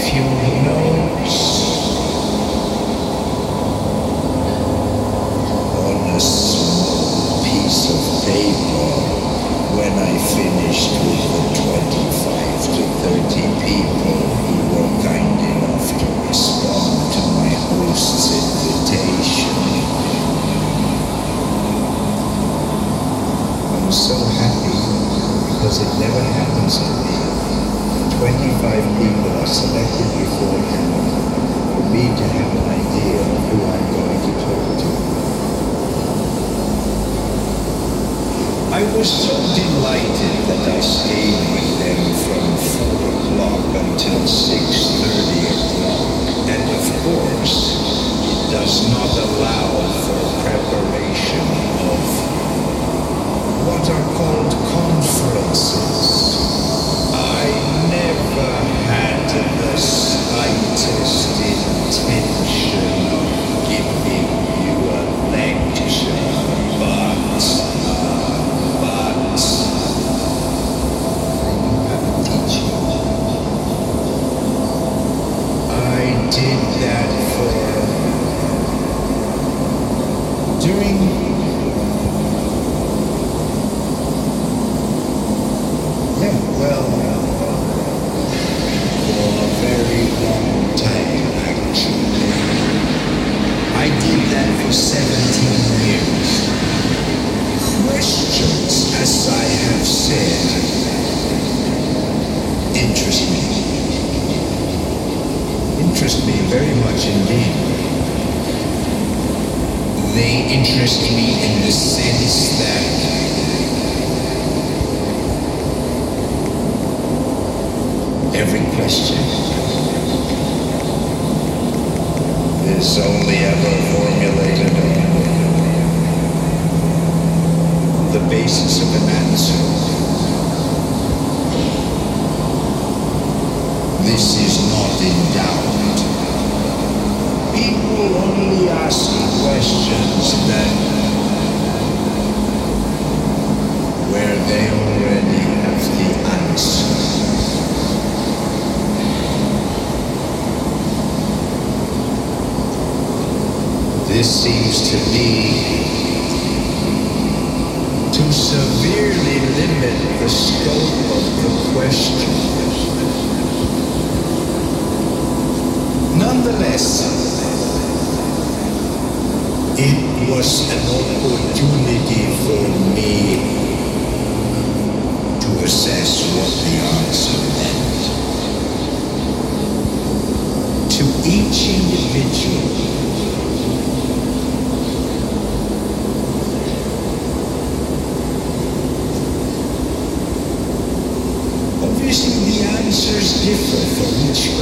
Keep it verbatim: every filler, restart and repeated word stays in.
few notes on a small piece of paper when I finished with the twenty-five to thirty people who were kind enough to respond to my host's invitation. I'm so happy because it never happens to me. twenty-five people are selected beforehand for me to have an idea of who I'm going to talk to. I was so delighted that I stayed with them from four o'clock until six thirty o'clock, and of course, it does not allow for preparation of what are called conferences. I never had the slightest intention of giving you a lecture, but, but, I'm teaching. I did that for, during Yeah, well, for a very long time, actually. I did that for seventeen years. Questions, as I have said, interest me. Interest me very much indeed. They interest me in the sense that every question is only ever formulated on the basis of an answer. This is not in doubt. People only ask questions that where they already have the answer. This seems to me to severely limit the scope of the question. Nonetheless, it was an opportunity for me to assess what the answer meant. To each individual, obviously, the answers differ for each